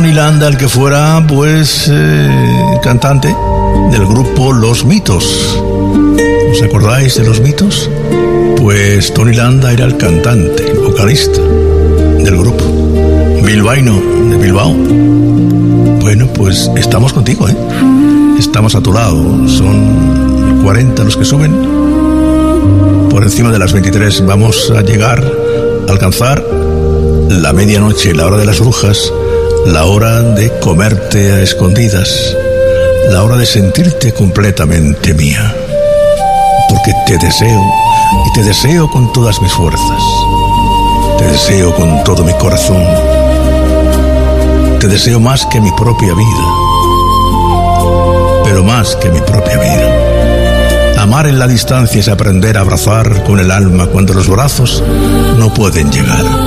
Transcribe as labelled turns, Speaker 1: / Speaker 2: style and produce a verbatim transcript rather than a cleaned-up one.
Speaker 1: Tony Landa, el que fuera, pues, eh, cantante del grupo Los Mitos. ¿Os acordáis de Los Mitos? Pues Tony Landa era el cantante, el vocalista del grupo. Bilbaíno, de Bilbao. Bueno, pues estamos contigo, ¿eh? Estamos a tu lado. Son cuarenta los que suben. Por encima de las veintitrés vamos a llegar a alcanzar la medianoche, la hora de las brujas, la hora de comerte a escondidas, la hora de sentirte completamente mía. Porque te deseo, y te deseo con todas mis fuerzas. Te deseo con todo mi corazón. Te deseo más que mi propia vida. Pero más que mi propia vida. Amar en la distancia es aprender a abrazar con el alma cuando los brazos no pueden llegar.